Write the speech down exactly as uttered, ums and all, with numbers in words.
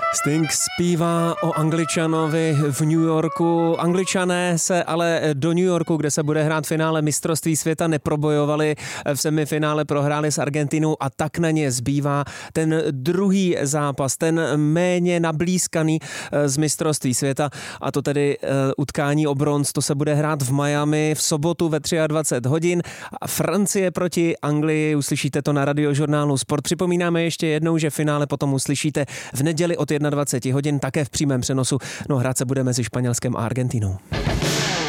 Sting zpívá o Angličanovi v New Yorku. Angličané se ale do New Yorku, kde se bude hrát finále mistrovství světa, neprobojovali. V semifinále prohráli s Argentinou a tak na ně zbývá ten druhý zápas, ten méně nablízkaný z mistrovství světa, a to tedy utkání o bronz. To se bude hrát v Miami v sobotu ve dvacet tři hodin. Francie proti Anglii, uslyšíte to na Radiožurnálu Sport. Připomínáme ještě jednou, že finále potom uslyšíte v neděli od dvacet jedna hodin také v přímém přenosu. No, hrát se bude mezi Španělskem a Argentinou.